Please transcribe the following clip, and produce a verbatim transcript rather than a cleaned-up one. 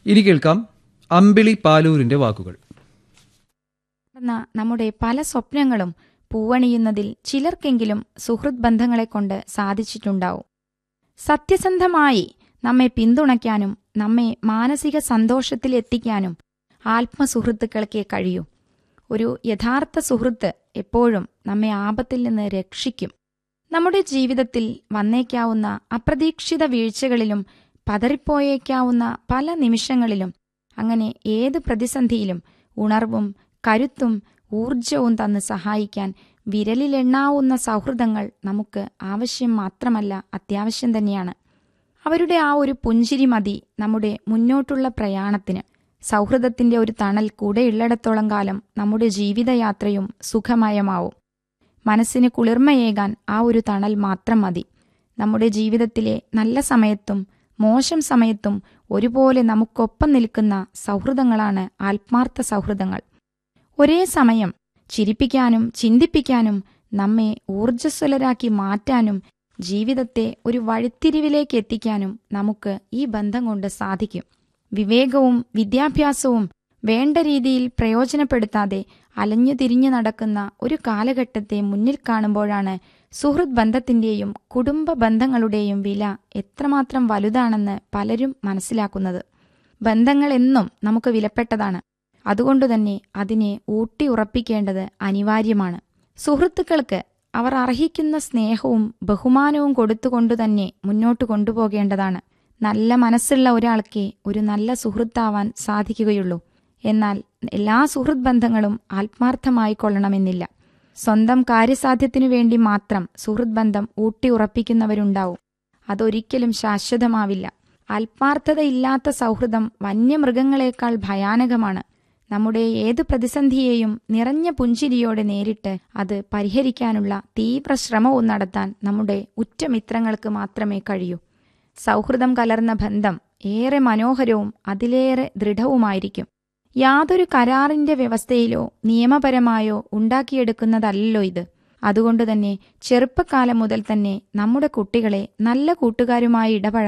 ഇനി കേൾക്കാം അമ്പിളി പാലൂരിന്റെ വാക്കുകൾ. നമ്മുടെ പല സ്വപ്നങ്ങളും പൂവണിയുന്നതിൽ ചിലർക്കെങ്കിലും സുഹൃത് ബന്ധങ്ങളെ കൊണ്ട് സാധിച്ചിട്ടുണ്ടാവും. സത്യസന്ധമായി നമ്മെ പിന്തുണയ്ക്കാനും നമ്മെ മാനസിക സന്തോഷത്തിൽ എത്തിക്കാനും ആത്മസുഹൃത്തുക്കൾക്കേ കഴിയൂ. ഒരു യഥാർത്ഥ സുഹൃത്ത് എപ്പോഴും നമ്മെ ആപത്തിൽ നിന്ന് രക്ഷിക്കും. നമ്മുടെ ജീവിതത്തിൽ വന്നേക്കാവുന്ന അപ്രതീക്ഷിത വീഴ്ചകളിലും പതറിപ്പോയേക്കാവുന്ന പല നിമിഷങ്ങളിലും അങ്ങനെ ഏത് പ്രതിസന്ധിയിലും ഉണർവും കരുത്തും ഊർജവും തന്ന് സഹായിക്കാൻ വിരലിലെണ്ണാവുന്ന സൗഹൃദങ്ങൾ നമുക്ക് ആവശ്യം മാത്രമല്ല, അത്യാവശ്യം തന്നെയാണ്. അവരുടെ ആ ഒരു പുഞ്ചിരി മതി നമ്മുടെ മുന്നോട്ടുള്ള പ്രയാണത്തിന്. സൗഹൃദത്തിന്റെ ഒരു തണൽ കൂടെയുള്ളിടത്തോളം കാലം നമ്മുടെ ജീവിതയാത്രയും സുഖമയമാവും. മനസ്സിന് കുളിർമയേകാൻ ആ ഒരു തണൽ മാത്രം മതി. നമ്മുടെ ജീവിതത്തിലെ നല്ല സമയത്തും മോശം സമയത്തും ഒരുപോലെ നമുക്കൊപ്പം നിൽക്കുന്ന സൗഹൃദങ്ങളാണ് ആത്മാർത്ഥ സൗഹൃദങ്ങൾ. ഒരേ സമയം ചിരിപ്പിക്കാനും ചിന്തിപ്പിക്കാനും നമ്മെ ഊർജ്ജസ്വലരാക്കി മാറ്റാനും ജീവിതത്തെ ഒരു വഴിത്തിരിവിലേക്ക് എത്തിക്കാനും നമുക്ക് ഈ ബന്ധം കൊണ്ട് സാധിക്കും. വിവേകവും വിദ്യാഭ്യാസവും വേണ്ട രീതിയിൽ പ്രയോജനപ്പെടുത്താതെ അലഞ്ഞു തിരിഞ്ഞു നടക്കുന്ന ഒരു കാലഘട്ടത്തെ മുന്നിൽ കാണുമ്പോഴാണ് സുഹൃത് ബന്ധത്തിന്റെയും കുടുംബ ബന്ധങ്ങളുടെയും വില എത്രമാത്രം വലുതാണെന്ന് പലരും മനസ്സിലാക്കുന്നത്. ബന്ധങ്ങൾ എന്നും നമുക്ക് വിലപ്പെട്ടതാണ്. അതുകൊണ്ടുതന്നെ അതിനെ ഊട്ടിയുറപ്പിക്കേണ്ടത് അനിവാര്യമാണ്. സുഹൃത്തുക്കൾക്ക് അവർ അർഹിക്കുന്ന സ്നേഹവും ബഹുമാനവും കൊടുത്തുകൊണ്ടുതന്നെ മുന്നോട്ട് കൊണ്ടുപോകേണ്ടതാണ്. നല്ല മനസ്സുള്ള ഒരാൾക്ക് ഒരു നല്ല സുഹൃത്താവാൻ സാധിക്കുകയുള്ളൂ. എന്നാൽ എല്ലാ സുഹൃത് ബന്ധങ്ങളും ആത്മാർത്ഥമായി കൊള്ളണമെന്നില്ല. സ്വന്തം കാര്യസാധ്യത്തിനു വേണ്ടി മാത്രം സുഹൃത് ബന്ധം ഊട്ടിയുറപ്പിക്കുന്നവരുണ്ടാവും. അതൊരിക്കലും ശാശ്വതമാവില്ല. ആത്മാർത്ഥതയില്ലാത്ത സൗഹൃദം വന്യമൃഗങ്ങളെക്കാൾ ഭയാനകമാണ്. നമ്മുടെ ഏത് പ്രതിസന്ധിയെയും നിറഞ്ഞ പുഞ്ചിരിയോടെ നേരിട്ട് അത് പരിഹരിക്കാനുള്ള തീവ്ര ശ്രമവും നടത്താൻ നമ്മുടെ ഉറ്റമിത്രങ്ങൾക്ക് മാത്രമേ കഴിയൂ. സൗഹൃദം കലർന്ന ബന്ധം ഏറെ മനോഹരവും അതിലേറെ ദൃഢവുമായിരിക്കും. യാതൊരു കരാറിന്റെ വ്യവസ്ഥയിലോ നിയമപരമായോ ഉണ്ടാക്കിയെടുക്കുന്നതല്ലോ ഇത്. അതുകൊണ്ടുതന്നെ ചെറുപ്പകാലം മുതൽ തന്നെ നമ്മുടെ കുട്ടികളെ നല്ല കൂട്ടുകാരുമായി ഇടപഴ